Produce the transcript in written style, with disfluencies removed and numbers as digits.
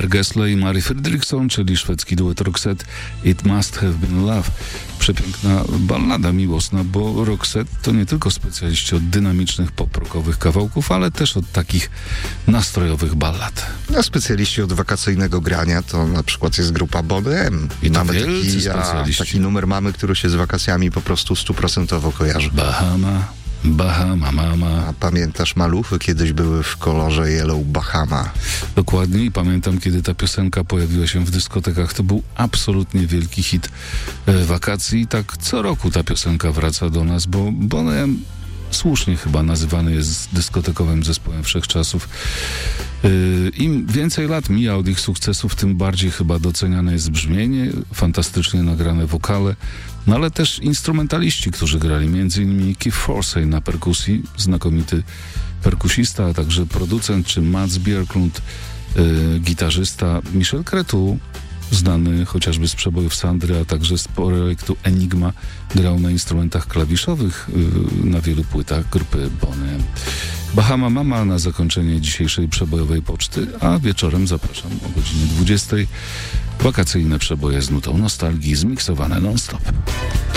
Per Gessle i Mary Fredriksson, czyli szwedzki duet Roxette, It Must Have Been Love. Przepiękna ballada miłosna, bo Roxette to nie tylko specjaliści od dynamicznych pop-rockowych kawałków, ale też od takich nastrojowych ballad. A specjaliści od wakacyjnego grania to na przykład jest grupa Boney M. I to mamy wielcy taki numer mamy, który się z wakacjami po prostu 100% kojarzy. Bahama Mama. A pamiętasz, maluchy kiedyś były w kolorze Yellow Bahama. Dokładnie, i pamiętam, kiedy ta piosenka pojawiła się w dyskotekach. To był absolutnie wielki hit wakacji. I tak co roku ta piosenka wraca do nas, bo Boney M słusznie chyba nazywany jest dyskotekowym zespołem wszechczasów. Im więcej lat mija od ich sukcesów, tym bardziej chyba doceniane jest brzmienie, fantastycznie nagrane wokale, no ale też instrumentaliści, którzy grali, m.in. Keith Forsey na perkusji, znakomity perkusista, a także producent, czy Mats Björklund, gitarzysta, Michel Cretu, znany chociażby z przebojów Sandry, a także z projektu Enigma, grał na instrumentach klawiszowych na wielu płytach grupy Boney M. Bahama Mama na zakończenie dzisiejszej przebojowej poczty, a wieczorem zapraszam o godzinie 20:00. Wakacyjne przeboje z nutą nostalgii, zmiksowane non-stop.